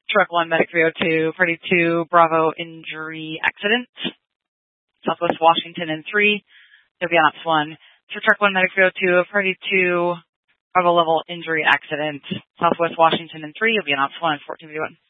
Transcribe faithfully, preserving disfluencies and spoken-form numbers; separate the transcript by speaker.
Speaker 1: Truck one, Medic three oh two, Party two, Bravo injury accident. Southwest Washington and three, you'll be on Ops one. For Truck one, Medic three oh two, Party two, Bravo level injury accident. Southwest Washington and three, you'll be on Ops one, fourteen fifty-one.